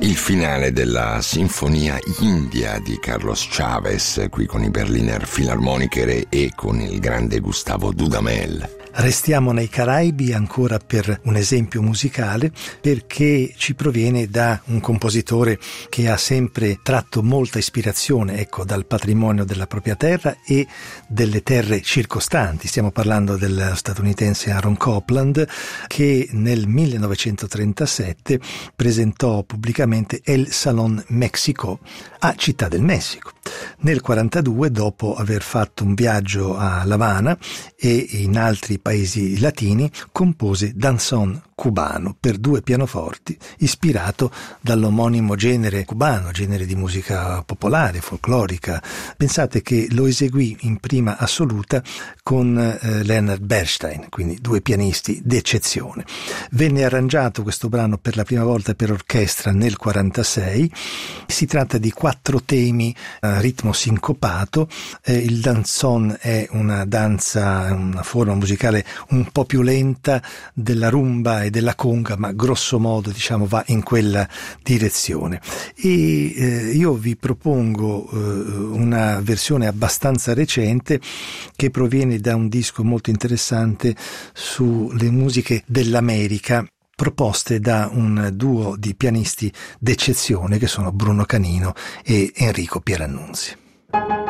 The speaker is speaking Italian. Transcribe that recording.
Il finale della Sinfonia India di Carlos Chavez, qui con i Berliner Philharmoniker e con il grande Gustavo Dudamel. Restiamo nei Caraibi ancora per un esempio musicale, perché ci proviene da un compositore che ha sempre tratto molta ispirazione, dal patrimonio della propria terra e delle terre circostanti. Stiamo parlando dello statunitense Aaron Copland, che nel 1937 presentò pubblicamente El Salón México a Città del Messico. Nel 1942, dopo aver fatto un viaggio a La Habana e in altri paesi latini, compose Danzón cubano per 2 pianoforti, ispirato dall'omonimo genere cubano, genere di musica popolare, folclorica. Pensate che lo eseguì in prima assoluta con Leonard Bernstein, quindi 2 pianisti d'eccezione. Venne arrangiato questo brano per la prima volta per orchestra nel 1946. Si tratta di 4 temi a ritmo sincopato. Il danzón è una danza, una forma musicale un po' più lenta della rumba e della conga, ma grosso modo va in quella direzione. E io vi propongo una versione abbastanza recente che proviene da un disco molto interessante sulle musiche dell'America, proposte da un duo di pianisti d'eccezione che sono Bruno Canino e Enrico Pierannunzi.